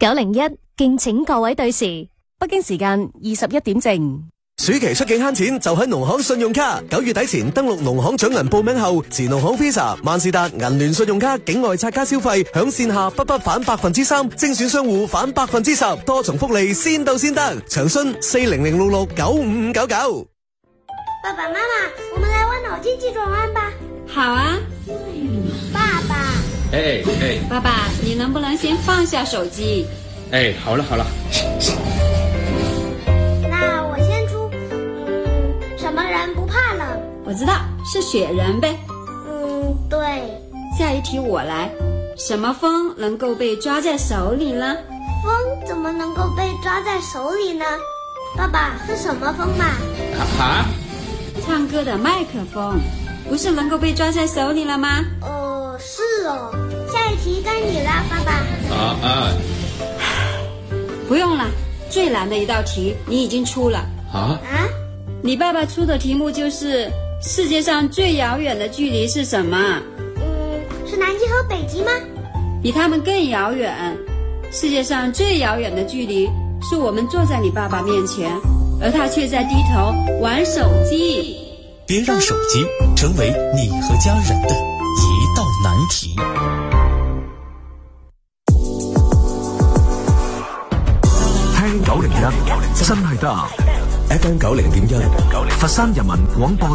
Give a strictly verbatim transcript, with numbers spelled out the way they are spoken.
九零一敬請各位對時， 北京時間二十一點正。 暑期出境慳錢就喺農行信用卡，九月底前登錄農行獎銀報名後，持農行 Visa、萬事達、銀聯信用卡境外拆卡消費，響線下不不返百分之三，精選商戶返百分之十，多重福利先到先得。詳詢四零零六六九五五九九。 爸爸媽媽，我們來玩腦筋急轉彎吧。 好啊。 爸爸。 哎哎， 爸爸，你能不能先放下手機？ 哎，好了好了。 那我先出，嗯，什麼人不怕冷？ 我知道，是雪人唄。 嗯，對。 下一題我來，什麼風能夠被抓在手裡呢？ 風怎麼能夠被抓在手裡呢？爸爸，是什麼風嘛？ 啊？ 唱歌的麥克風，不是能夠被抓在手裡了嗎？ 哦，是哦。下一題該你了，爸爸。 啊啊。 不用了，最難的一道題你已經出了。 啊？ 啊？ 你爸爸出的題目就是世界上最遙遠的距離是什麼？ 嗯，是南極和北極嗎？ 比他們更遙遠。世界上最遙遠的距離是我們坐在你爸爸面前，而他卻在低頭玩手機。 別讓手機成為你和家人的一道難題。 聽九零一真係得 F M 九零點一， 佛山人民廣播